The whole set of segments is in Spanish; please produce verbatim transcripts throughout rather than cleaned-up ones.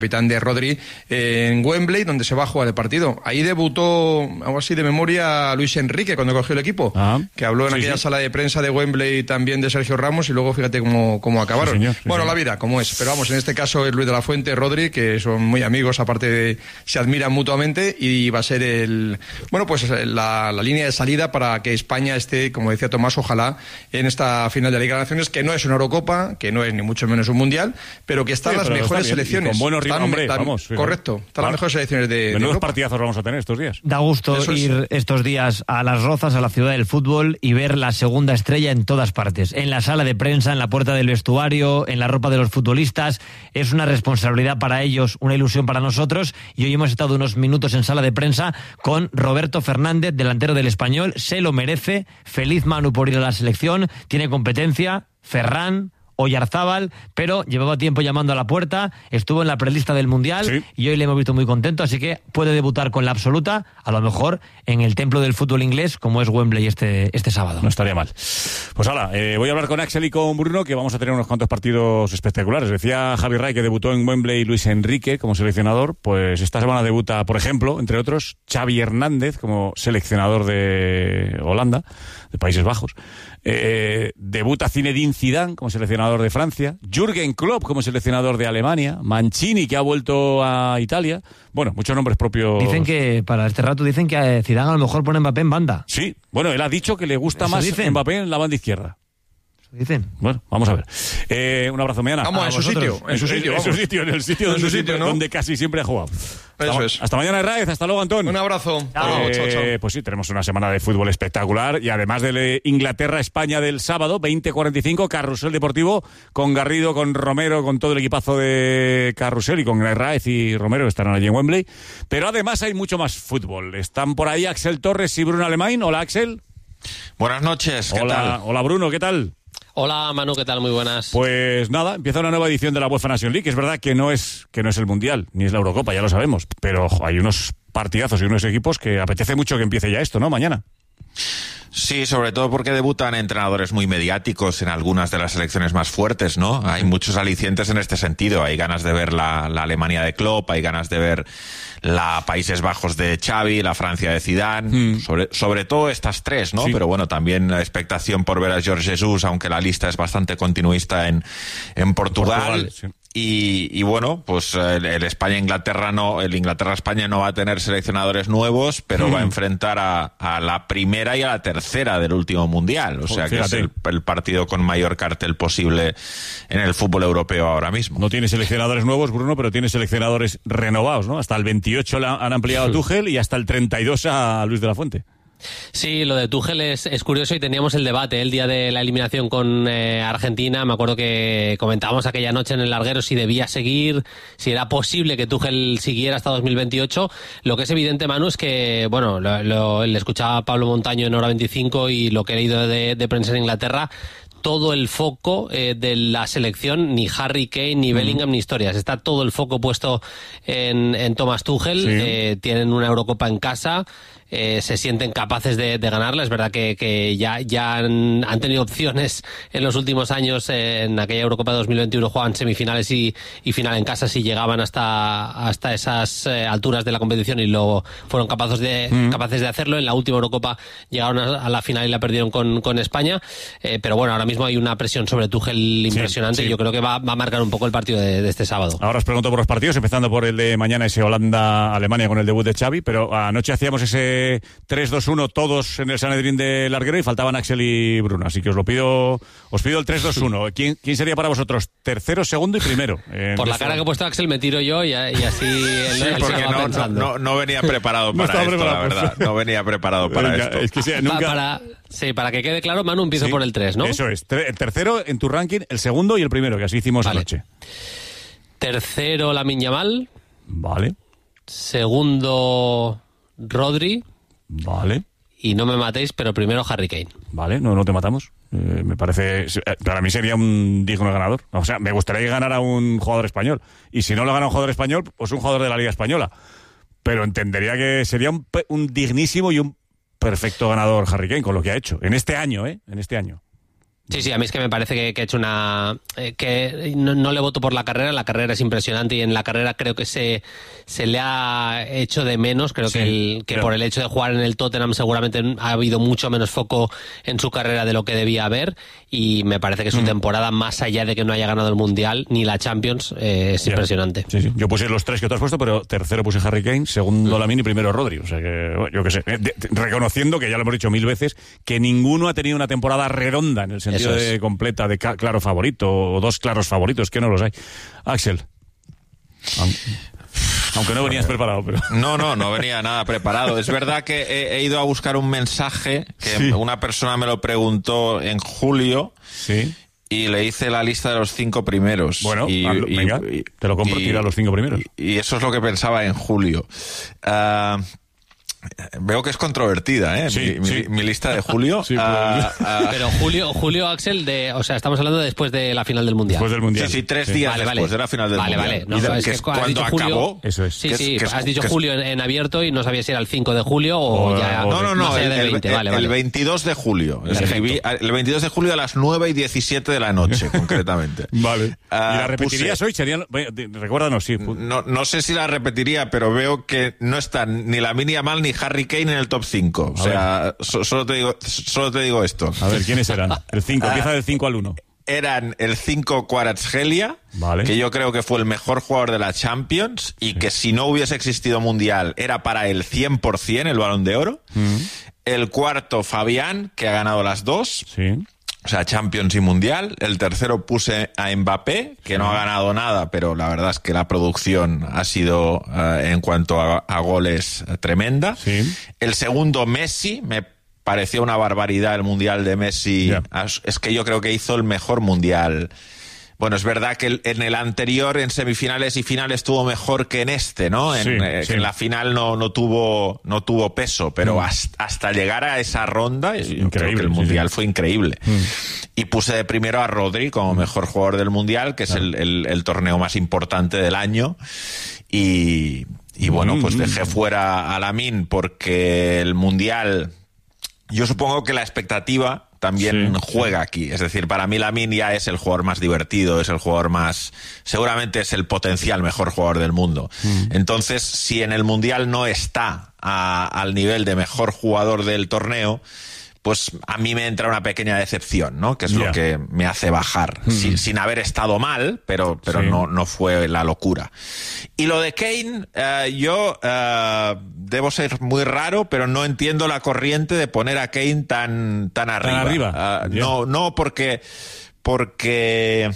capitán de Rodri, eh, en Wembley, donde se va a jugar el partido. Ahí debutó, algo así de memoria, Luis Enrique cuando cogió el equipo, ah, que habló en sí, aquella sí. sala de prensa de Wembley también de Sergio Ramos, y luego fíjate cómo, cómo acabaron. Sí, señor, sí, bueno, señor. La vida, como es. Pero vamos, en este caso es Luis de la Fuente, Rodri, que son muy amigos, aparte de, se admiran mutuamente, y va a ser el, bueno, pues la, la línea de salida para que España esté, como decía Tomás, ojalá, en esta final de la Liga de Naciones, que no es una Eurocopa, que no es ni mucho menos un Mundial, pero que están sí, las mejores selecciones. Con buenos están, hombre, están, vamos. Correcto, están claro. las mejores selecciones de, de Menudos partidazos vamos a tener estos días. Da gusto Eso ir es... estos días a Las Rozas, a la ciudad del fútbol, y ver la segunda estrella en todas partes. En la sala de prensa, en la puerta del vestuario, en la ropa de los futbolistas. Es una responsabilidad para ellos, una ilusión para nosotros, y hoy hemos estado unos minutos en sala de prensa con Roberto Fernández, delantero del Español. Se lo merece. Feliz Manu por ir a la selección. Tiene competencia. Ferran, Oyarzábal, pero llevaba tiempo llamando a la puerta, estuvo en la prelista del Mundial sí. y hoy le hemos visto muy contento, así que puede debutar con la absoluta, a lo mejor en el templo del fútbol inglés, como es Wembley este, este sábado. No estaría mal. Pues ahora, eh, voy a hablar con Axel y con Bruno, que vamos a tener unos cuantos partidos espectaculares. Decía Javi Ray que debutó en Wembley Luis Enrique como seleccionador, pues esta semana debuta, por ejemplo, entre otros, Xavi Hernández como seleccionador de Holanda, de Países Bajos. Eh, debuta Zinedine Zidane como seleccionador de Francia, Jürgen Klopp como seleccionador de Alemania, Mancini, que ha vuelto a Italia. Bueno, muchos nombres propios. Dicen que, para este rato, dicen que Zidane a lo mejor pone Mbappé en banda. Sí, bueno, él ha dicho que le gusta Eso más dicen. Mbappé en la banda izquierda. Dicen. Bueno, vamos a ver. Eh, un abrazo mañana. Vamos, en su sitio. En su sitio, en su sitio, en el sitio, en donde, su sitio siempre, ¿no? donde casi siempre ha jugado. Eso hasta, es. Hasta mañana, Raez. Hasta luego, Antón. Un abrazo. Chao, eh, chao, chao. Pues sí, tenemos una semana de fútbol espectacular, y además de Inglaterra-España del sábado, veinte cuarenta y cinco, Carrusel Deportivo, con Garrido, con Romero, con todo el equipazo de Carrusel, y con Raez y Romero, que estarán allí en Wembley. Pero además hay mucho más fútbol. Están por ahí Axel Torres y Bruno Alemán. Hola, Axel. Buenas noches. ¿Qué hola, tal? Hola, Bruno. ¿Qué tal? Hola Manu, ¿qué tal? Muy buenas. Pues nada, empieza una nueva edición de la UEFA Nations League. Es verdad que no es que no es el Mundial, ni es la Eurocopa, ya lo sabemos, pero ojo, hay unos partidazos y unos equipos que apetece mucho que empiece ya esto, ¿no? Mañana. Sí, sobre todo porque debutan entrenadores muy mediáticos en algunas de las selecciones más fuertes, ¿no? Hay muchos alicientes en este sentido. Hay ganas de ver la, la Alemania de Klopp, hay ganas de ver la Países Bajos de Xavi, la Francia de Zidane, mm. sobre, sobre todo estas tres, ¿no? Sí. Pero bueno, también la expectación por ver a Jorge Jesus, aunque la lista es bastante continuista en, en Portugal. Portugal sí. Y, y bueno, pues el, el España-Inglaterra no, el Inglaterra-España no va a tener seleccionadores nuevos, pero mm. va a enfrentar a, a la primera y a la tercera del último Mundial. O sea, que es el, el partido con mayor cartel posible en el fútbol europeo ahora mismo. No tiene seleccionadores nuevos, Bruno, pero tiene seleccionadores renovados, ¿no? Hasta el veintiocho han ampliado a Tuchel y hasta el treinta y dos a Luis de la Fuente. Sí, lo de Tuchel es, es curioso, y teníamos el debate el día de la eliminación con eh, Argentina. Me acuerdo que comentábamos aquella noche en el larguero si debía seguir, si era posible que Tuchel siguiera hasta dos mil veintiocho. Lo que es evidente, Manu, es que, bueno, lo, lo, le escuchaba a Pablo Montaño en Hora veinticinco, y lo que he leído de, de prensa en Inglaterra, todo el foco eh, de la selección, ni Harry Kane, ni Bellingham, mm. ni historias. Está todo el foco puesto en, en Thomas Tuchel. Sí. Eh, tienen una Eurocopa en casa. Eh, se sienten capaces de, de ganarla. Es verdad que, que ya, ya han, han tenido opciones en los últimos años. Eh, en aquella Eurocopa de dos mil veintiuno jugaban semifinales y, y final en casa, si llegaban hasta, hasta esas eh, alturas de la competición, y luego fueron capaces de, mm. capaces de hacerlo. En la última Eurocopa llegaron a, a la final y la perdieron con, con España. Eh, pero bueno, ahora mismo hay una presión sobre Tuchel impresionante. Sí, sí. Yo creo que va, va a marcar un poco el partido de, de este sábado. Ahora os pregunto por los partidos, empezando por el de mañana, ese Holanda-Alemania con el debut de Xavi, pero anoche hacíamos ese tres dos uno todos en el Sanedrín de Larguero y faltaban Axel y Bruno, así que os lo pido, os pido el tres dos uno. ¿Quién, quién sería para vosotros tercero, segundo y primero? Por la cara que ha puesto Axel me tiro yo, y, y así él, sí, él porque se va no, pensando. No, no venía preparado para no esto, preparado, la verdad. No venía preparado para Venga, esto. Es que sea, nunca... Pa, para, sí, para que quede claro, Manu, empiezo sí, por el tres, ¿no? Eso es, el tercero en tu ranking, el segundo y el primero, que así hicimos vale. anoche. Tercero, Lamine Yamal. Vale. Segundo, Rodri. Vale. Y no me matéis, pero primero Harry Kane. Vale, no, no te matamos. Eh, me parece... Para mí sería un digno ganador. O sea, me gustaría que ganara un jugador español. Y si no lo gana un jugador español, pues un jugador de la Liga Española. Pero entendería que sería un, un dignísimo y un perfecto ganador Harry Kane con lo que ha hecho. En este año, ¿eh? En este año. Sí, sí, a mí es que me parece que, que ha hecho una... Eh, que no, no le voto por la carrera, la carrera es impresionante y en la carrera creo que se, se le ha hecho de menos, creo sí, que, el, que por el hecho de jugar en el Tottenham seguramente ha habido mucho menos foco en su carrera de lo que debía haber y me parece que su mm. temporada, más allá de que no haya ganado el Mundial ni la Champions, eh, es yeah. impresionante. Sí, sí. Yo puse los tres que tú has puesto, pero tercero puse Harry Kane, segundo mm. Lamine y primero Rodri, o sea que, bueno, yo qué sé, de, de, reconociendo que ya lo hemos dicho mil veces, que ninguno ha tenido una temporada redonda en el sentido de completa, de claro favorito o dos claros favoritos, que no los hay. Axel, aunque no venías preparado, pero no, no, no venía nada preparado. Es verdad que he, he ido a buscar un mensaje que sí. una persona me lo preguntó en julio. Sí. Y le hice la lista de los cinco primeros. Bueno, y, hablo, y, venga, y, te lo compro, tira los cinco primeros. Y, y eso es lo que pensaba en julio. Uh, Veo que es controvertida, ¿eh? Sí, mi, sí. mi, mi lista de julio. Sí, uh, uh, pero Julio, Julio Axel, de, o sea, estamos hablando de después de la final del Mundial. Después del Mundial. Sí, sí, tres sí. días vale, después vale. de la final del vale, Mundial. Vale, vale. No, y de, es que que es cuando Julio, acabó. Eso es. Sí, que sí, es, que es, has dicho que es, julio en, en abierto y no sabías si era el cinco de julio o, o ya... No, no, no, el, el, veinte, vale, el vale. veintidós de julio. Escribí, el veintidós de julio a las nueve y diecisiete de la noche, concretamente. Vale. ¿Y uh, la repetirías puse, hoy? Serían, recuérdanos, sí. No, no sé si la repetiría, pero veo que no están ni Lamine Yamal ni Harry Kane en el top cinco. O sea, so, solo, te digo, solo te digo esto. A ver, ¿quiénes eran? El cinco, empieza del cinco al uno. Eran el cinco Kvaratskhelia, vale. que yo creo que fue el mejor jugador de la Champions y sí. que si no hubiese existido Mundial era para el cien por ciento el Balón de Oro. Mm. El cuarto Fabián, que ha ganado las dos. Sí. O sea, Champions y Mundial. El tercero puse a Mbappé, que sí. no ha ganado nada, pero la verdad es que la producción ha sido, uh, en cuanto a, a goles, uh, tremenda. Sí. El segundo, Messi. Me pareció una barbaridad el Mundial de Messi. Yeah. Es que yo creo que hizo el mejor Mundial. Bueno, es verdad que en el anterior, en semifinales y finales, tuvo mejor que en este, ¿no? En, sí, eh, sí. en la final no, no tuvo no tuvo peso, pero mm. hasta, hasta llegar a esa ronda, yo increíble, creo que el Mundial sí, sí. fue increíble. Mm. Y puse de primero a Rodri como mejor jugador del Mundial, que es claro. el, el, el torneo más importante del año. Y, y bueno, pues dejé fuera a Lamine porque el Mundial... Yo supongo que la expectativa también sí, juega sí. aquí. Es decir, para mí Lamine ya es el jugador más divertido, es el jugador más... Seguramente es el potencial mejor jugador del mundo. Mm. Entonces, si en el Mundial no está a, al nivel de mejor jugador del torneo, pues a mí me entra una pequeña decepción, ¿no? Que es yeah. lo que me hace bajar. Mm. Sin, sin haber estado mal, pero, pero sí. no, no fue la locura. Y lo de Kane, uh, yo uh, debo ser muy raro, pero no entiendo la corriente de poner a Kane tan, tan arriba. Tan arriba. Uh, yeah. No, no porque... porque...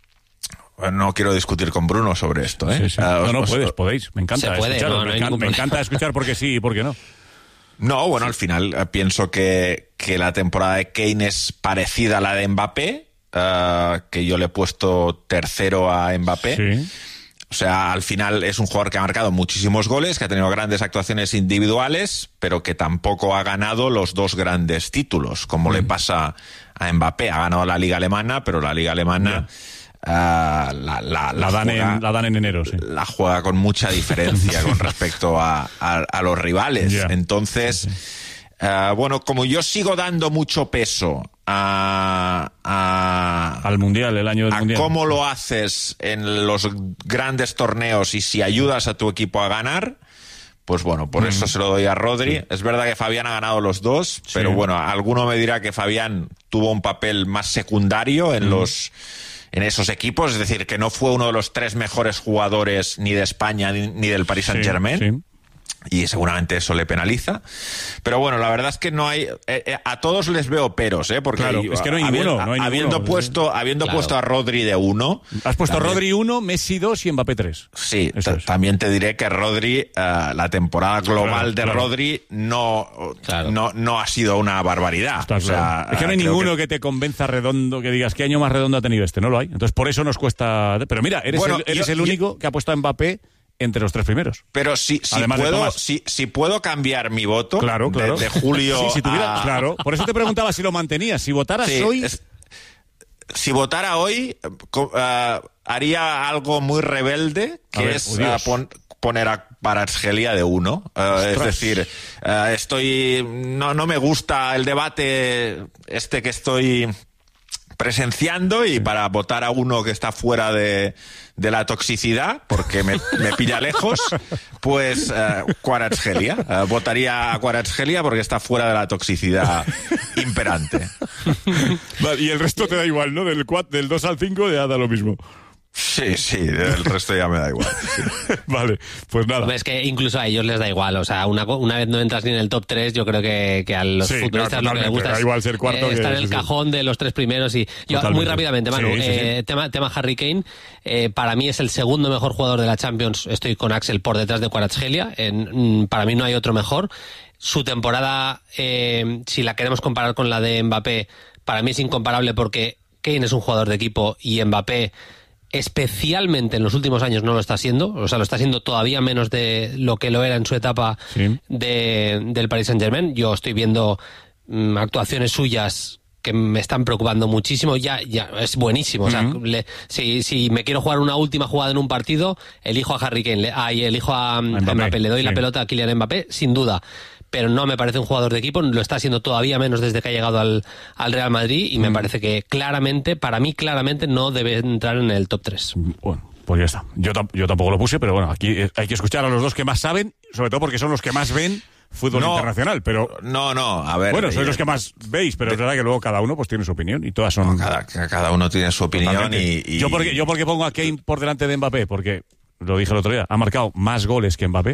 No quiero discutir con Bruno sobre esto, ¿eh? Sí, sí. Uh, no, no, os, puedes, os, podéis. Me encanta puede, escucharlo. No, no me, encanta, me encanta escuchar porque sí y porque no. No, bueno, al final eh, pienso que, que la temporada de Kane es parecida a la de Mbappé, uh, que yo le he puesto tercero a Mbappé. Sí. O sea, al final es un jugador que ha marcado muchísimos goles, que ha tenido grandes actuaciones individuales, pero que tampoco ha ganado los dos grandes títulos, como mm. le pasa a Mbappé. Ha ganado la Liga Alemana, pero la Liga Alemana... Yeah. Uh, la, la, la, la, dan juega, en, la dan en enero, sí. La juega con mucha diferencia con respecto a, a, a los rivales. Yeah. Entonces, sí, sí. Uh, bueno, como yo sigo dando mucho peso a, a al Mundial, el año del a Mundial. Cómo lo haces en los grandes torneos y si ayudas a tu equipo a ganar, pues bueno, por mm. eso se lo doy a Rodri. Sí. Es verdad que Fabián ha ganado los dos, sí. pero bueno, alguno me dirá que Fabián tuvo un papel más secundario en mm. los... en esos equipos, es decir, que no fue uno de los tres mejores jugadores ni de España ni, ni del Paris Saint-Germain. Sí, sí. Y seguramente eso le penaliza. Pero bueno, la verdad es que no hay... Eh, eh, a todos les veo peros, ¿eh? Porque claro, hay, es que no hay habiendo, ninguno. No hay habiendo ninguno. puesto, habiendo claro. puesto a Rodri de uno... Has puesto también, Rodri uno, Messi dos y Mbappé tres. Sí, t- es. también te diré que Rodri, uh, la temporada global claro, de claro. Rodri no, claro. no, no ha sido una barbaridad. Está o sea, claro. Es que no hay ninguno que... que te convenza redondo, que digas qué año más redondo ha tenido este. No lo hay. Entonces por eso nos cuesta... Pero mira, eres bueno, el, eres yo, el único yo... que ha puesto a Mbappé entre los tres primeros. Pero si, si, puedo, si, si puedo cambiar mi voto claro, claro. De, de julio sí, si tuviera, a... Claro, por eso te preguntaba si lo mantenías. Si votaras sí, hoy... Es, si votara hoy, uh, haría algo muy rebelde, que ver, es uh, pon, poner a Kvaratskhelia de uno. Uh, es decir, uh, estoy... No, no me gusta el debate este que estoy... presenciando, y para votar a uno que está fuera de, de la toxicidad, porque me, me pilla lejos, pues uh, Kvaratskhelia. Uh, votaría a Kvaratskhelia porque está fuera de la toxicidad imperante. Vale, y el resto te da igual, ¿no? Del, del dos al cinco ya da lo mismo. Sí, sí, el resto ya me da igual. Sí. Vale, pues nada. Es que incluso a ellos les da igual, o sea, una, una vez no entras ni en el top tres, yo creo que, que a los sí, futbolistas claro, lo que les gusta da igual ser cuarto eh, que, estar en el sí, cajón sí. de los tres primeros. Y yo, totalmente. Muy rápidamente, Manu, sí, sí, eh, sí. Tema, tema Harry Kane, eh, para mí es el segundo mejor jugador de la Champions, estoy con Axel por detrás de Kvaratskhelia, en, para mí no hay otro mejor. Su temporada, eh, si la queremos comparar con la de Mbappé, para mí es incomparable porque Kane es un jugador de equipo y Mbappé, especialmente en los últimos años, no lo está siendo, o sea, lo está siendo todavía menos de lo que lo era en su etapa sí. de, del Paris Saint-Germain. Yo estoy viendo mm, actuaciones suyas que me están preocupando muchísimo. Ya, ya es buenísimo. Uh-huh. O sea, le, si, si me quiero jugar una última jugada en un partido, elijo a Harry Kane, le, ah, elijo a, a Mbappé, Mbappé, le doy sí. la pelota a Kylian Mbappé, sin duda. Pero no me parece un jugador de equipo, lo está haciendo todavía menos desde que ha llegado al, al Real Madrid, y mm. me parece que claramente, para mí claramente no debe entrar en el top tres. Bueno, pues ya está. Yo, yo tampoco lo puse, pero bueno, aquí hay que escuchar a los dos que más saben, sobre todo porque son los que más ven fútbol no, internacional, pero... No, no, a ver... Bueno, sois los que más veis, pero de, es verdad que luego cada uno pues tiene su opinión, y todas son... No, cada, cada uno tiene su opinión y, y... Yo porque, yo porque pongo a Kane por delante de Mbappé, porque, lo dije el otro día, ha marcado más goles que Mbappé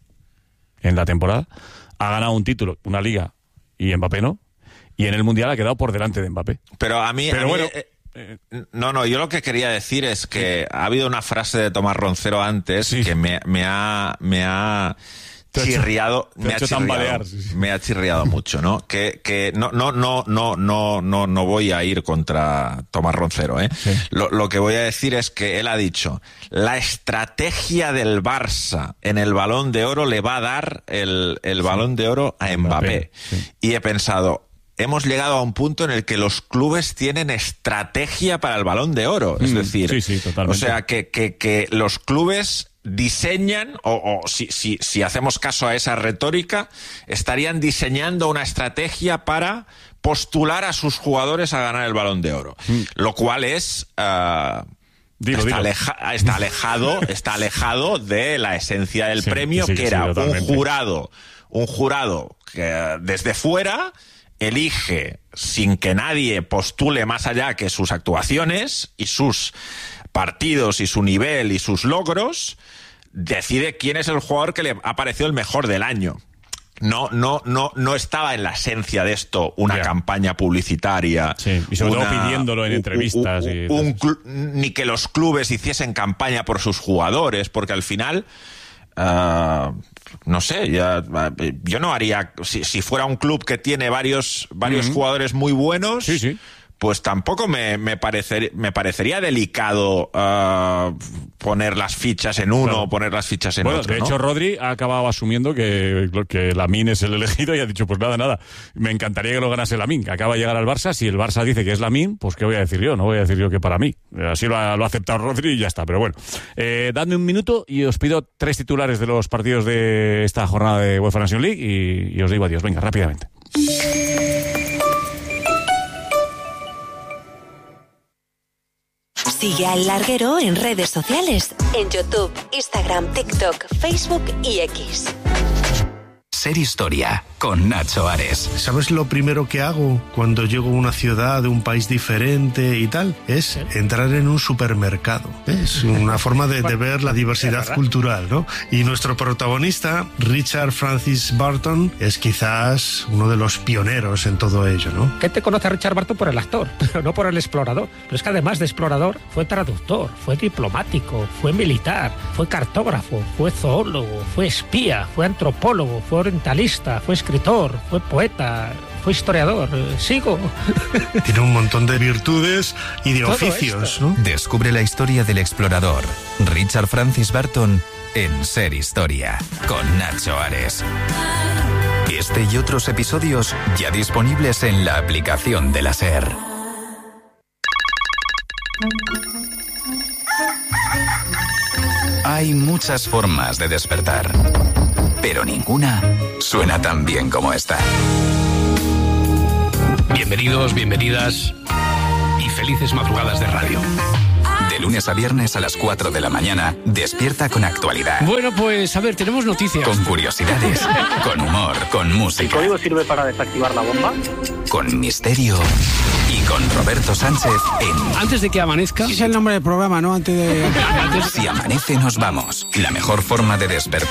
en la temporada, ha ganado un título, una liga, y Mbappé no, y en el Mundial ha quedado por delante de Mbappé. Pero a mí... Pero a mí, bueno... Eh, eh, no, no, yo lo que quería decir es que ha habido una frase de Tomás Roncero antes sí. que me, me ha... Me ha chirriado, me ha chirriado, sí, sí. me ha chirriado mucho, ¿no? Que, que no, no, no, no, no, no, no voy a ir contra Tomás Roncero, ¿eh? Sí. Lo, lo que voy a decir es que él ha dicho, la estrategia del Barça en el Balón de Oro le va a dar el, el sí. Balón de Oro a Mbappé. Mbappé sí. Y he pensado, hemos llegado a un punto en el que los clubes tienen estrategia para el Balón de Oro. Es mm, decir, sí, sí, totalmente. O sea, que, que, que los clubes diseñan, o, o si, si, si hacemos caso a esa retórica, estarían diseñando una estrategia para postular a sus jugadores a ganar el Balón de Oro. Mm. Lo cual es... Uh, Digo, está, aleja, está alejado está alejado de la esencia del sí, premio, que, sí, que era sí, un jurado un jurado que desde fuera elige sin que nadie postule más allá que sus actuaciones y sus partidos y su nivel y sus logros, decide quién es el jugador que le ha parecido el mejor del año. No, no, no, no estaba en la esencia de esto una yeah. campaña publicitaria. Sí, y sobre una, todo pidiéndolo en entrevistas. Un, y... un cl- ni que los clubes hiciesen campaña por sus jugadores, porque al final, uh, no sé, ya, yo no haría, si, si fuera un club que tiene varios, varios mm-hmm. jugadores muy buenos, sí, sí. pues tampoco me, me, parecer, me parecería delicado uh, poner las fichas en uno claro. o poner las fichas en bueno, otro. De ¿no? hecho, Rodri ha acabado asumiendo que, que Lamine es el elegido y ha dicho, pues nada, nada, me encantaría que lo ganase Lamine. Acaba de llegar al Barça, si el Barça dice que es Lamine, pues ¿qué voy a decir yo? No voy a decir yo que para mí. Así lo ha, lo ha aceptado Rodri y ya está. Pero bueno, eh, dadme un minuto y os pido tres titulares de los partidos de esta jornada de UEFA Nations League y, y os digo adiós. Venga, rápidamente. Sigue al Larguero en redes sociales, en YouTube, Instagram, TikTok, Facebook y X. Ser Historia, con Nacho Ares. ¿Sabes lo primero que hago cuando llego a una ciudad de un país diferente y tal? Es entrar en un supermercado. Es una forma de, de ver la diversidad cultural, ¿no? Y nuestro protagonista, Richard Francis Burton, es quizás uno de los pioneros en todo ello, ¿no? Gente conoce a Richard Burton por el actor, pero no por el explorador. Pero es que además de explorador, fue traductor, fue diplomático, fue militar, fue cartógrafo, fue zoólogo, fue espía, fue antropólogo, fue orientalista, fue escritor, fue poeta, fue historiador. Sigo. Tiene un montón de virtudes y de todo oficios, esto, ¿no? Descubre la historia del explorador Richard Francis Burton en Ser Historia, con Nacho Ares. Este y otros episodios ya disponibles en la aplicación de la SER. Hay muchas formas de despertar, pero ninguna suena tan bien como esta. Bienvenidos, bienvenidas y felices madrugadas de radio. De lunes a viernes a las cuatro de la mañana, despierta con actualidad. Bueno, pues a ver, tenemos noticias. Con curiosidades, con humor, con música. ¿El código sirve para desactivar la bomba? Con misterio y con Roberto Sánchez en... Antes de que amanezca... Ese es el nombre del programa, ¿no? Antes de... Si amanece nos vamos. La mejor forma de despertar